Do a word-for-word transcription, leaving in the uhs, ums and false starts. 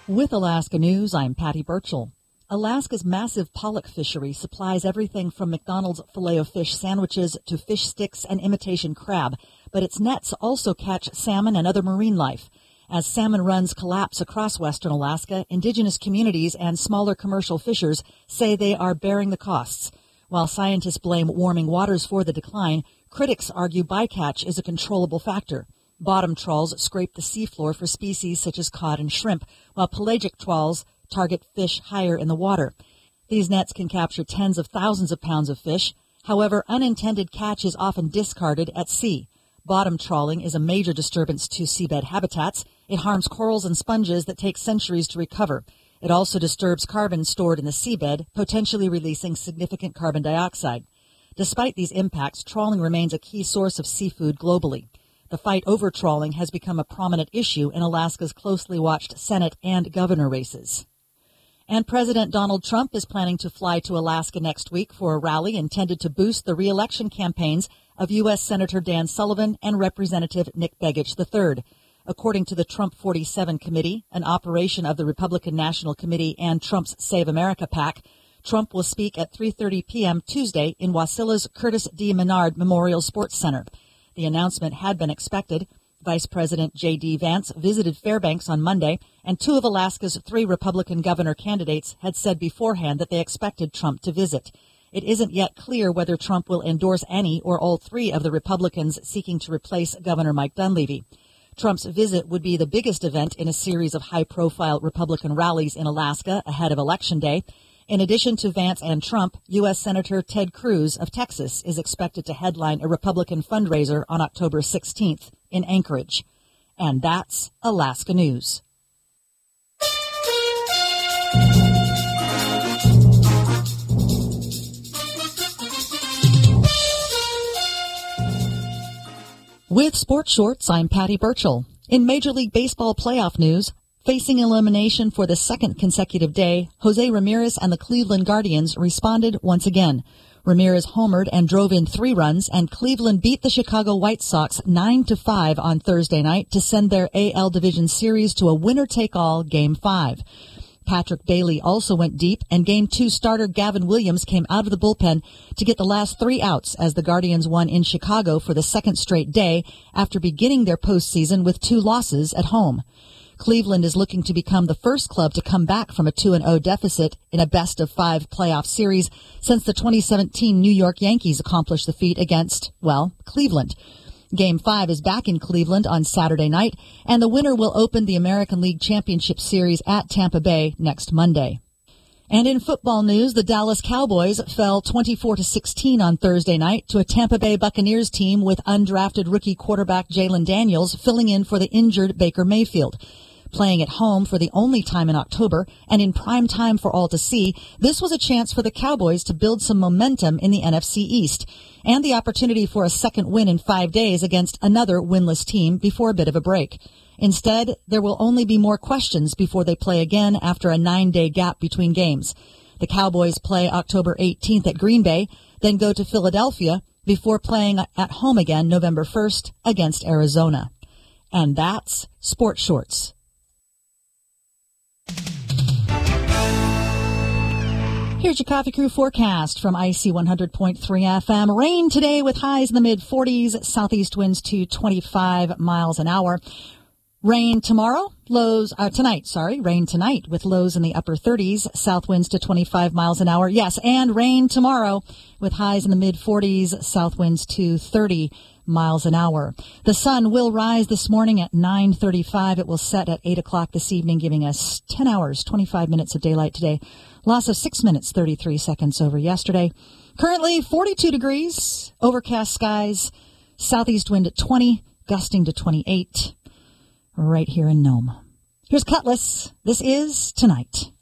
With Alaska News, I'm Patty Burchell. Alaska's massive pollock fishery supplies everything from McDonald's Filet-O-Fish sandwiches to fish sticks and imitation crab, but its nets also catch salmon and other marine life. As salmon runs collapse across western Alaska, indigenous communities and smaller commercial fishers say they are bearing the costs. While scientists blame warming waters for the decline, critics argue bycatch is a controllable factor. Bottom trawls scrape the seafloor for species such as cod and shrimp, while pelagic trawls target fish higher in the water. These nets can capture tens of thousands of pounds of fish. However, unintended catch is often discarded at sea. Bottom trawling is a major disturbance to seabed habitats. It harms corals and sponges that take centuries to recover. It also disturbs carbon stored in the seabed, potentially releasing significant carbon dioxide. Despite these impacts, trawling remains a key source of seafood globally. The fight over trawling has become a prominent issue in Alaska's closely watched Senate and governor races. And President Donald Trump is planning to fly to Alaska next week for a rally intended to boost the re-election campaigns of U S. Senator Dan Sullivan and Representative Nick Begich the third. According to the Trump forty-seven Committee, an operation of the Republican National Committee and Trump's Save America PAC, Trump will speak at three thirty p.m. Tuesday in Wasilla's Curtis D. Menard Memorial Sports Center. The announcement had been expected. Vice President J D. Vance visited Fairbanks on Monday, and two of Alaska's three Republican governor candidates had said beforehand that they expected Trump to visit. It isn't yet clear whether Trump will endorse any or all three of the Republicans seeking to replace Governor Mike Dunleavy. Trump's visit would be the biggest event in a series of high-profile Republican rallies in Alaska ahead of Election Day. In addition to Vance and Trump, U S. Senator Ted Cruz of Texas is expected to headline a Republican fundraiser on October sixteenth in Anchorage. And that's Alaska News. With Sports Shorts, I'm Patty Burchell. In Major League Baseball playoff news, facing elimination for the second consecutive day, Jose Ramirez and the Cleveland Guardians responded once again. Ramirez homered and drove in three runs, and Cleveland beat the Chicago White Sox nine to five on Thursday night to send their A L Division Series to a winner-take-all Game five. Patrick Bailey also went deep, and Game two starter Gavin Williams came out of the bullpen to get the last three outs as the Guardians won in Chicago for the second straight day after beginning their postseason with two losses at home. Cleveland is looking to become the first club to come back from a two and oh deficit in a best-of-five playoff series since the twenty seventeen New York Yankees accomplished the feat against, well, Cleveland. Game five is back in Cleveland on Saturday night, and the winner will open the American League Championship Series at Tampa Bay next Monday. And in football news, the Dallas Cowboys fell twenty-four to sixteen on Thursday night to a Tampa Bay Buccaneers team with undrafted rookie quarterback Jalen Daniels filling in for the injured Baker Mayfield. Playing at home for the only time in October and in prime time for all to see, this was a chance for the Cowboys to build some momentum in the N F C East and the opportunity for a second win in five days against another winless team before a bit of a break. Instead, there will only be more questions before they play again after a nine-day gap between games. The Cowboys play October eighteenth at Green Bay, then go to Philadelphia before playing at home again November first against Arizona. And that's Sports Shorts. Here's your Coffee Crew forecast from I C one hundred point three F M. Rain today with highs in the mid-forties, southeast winds to twenty-five miles an hour. Rain tomorrow, lows, uh, tonight, sorry, rain tonight with lows in the upper thirties, south winds to twenty-five miles an hour. Yes, and rain tomorrow with highs in the mid-forties, south winds to thirty miles an hour. The sun will rise this morning at nine thirty-five. It will set at eight o'clock this evening, giving us ten hours, twenty-five minutes of daylight today. Loss of six minutes, thirty-three seconds over yesterday. Currently forty-two degrees, overcast skies, southeast wind at twenty, gusting to twenty-eight, right here in Nome. Here's Cutlass. This is Tonight.